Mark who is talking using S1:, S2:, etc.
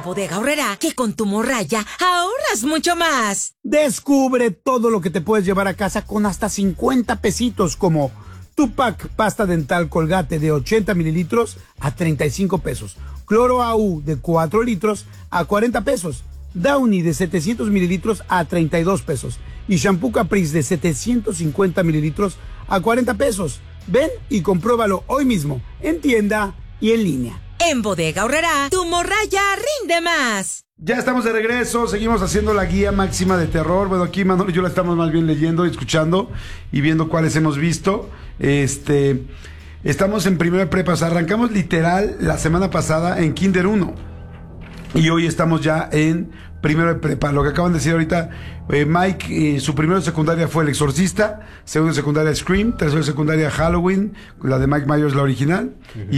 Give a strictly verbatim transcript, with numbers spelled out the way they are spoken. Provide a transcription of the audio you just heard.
S1: Bodega Aurrerá, que con tu morraya ahorras mucho más.
S2: Descubre todo lo que te puedes llevar a casa con hasta cincuenta pesitos, como Tupac pasta dental Colgate de ochenta mililitros a treinta y cinco pesos, Cloro A U de cuatro litros a cuarenta pesos, Downy de setecientos mililitros a treinta y dos pesos y shampoo Caprice de setecientos cincuenta mililitros a cuarenta pesos. Ven y compruébalo hoy mismo, en tienda y en línea.
S1: En Bodega Aurrerá, tu morraya rinde más.
S3: Ya estamos de regreso, seguimos haciendo la guía máxima de terror. Bueno, aquí Manolo y yo la estamos más bien leyendo, escuchando y viendo cuáles hemos visto. Este, estamos en primera prepa, o sea, arrancamos literal la semana pasada en Kinder uno. Y hoy estamos ya en primero de prepa. Lo que acaban de decir ahorita, eh, Mike, eh, su primero de secundaria fue El Exorcista, segundo de secundaria Scream, tercero de secundaria Halloween, la de Mike Myers, la original. Uh-huh. Y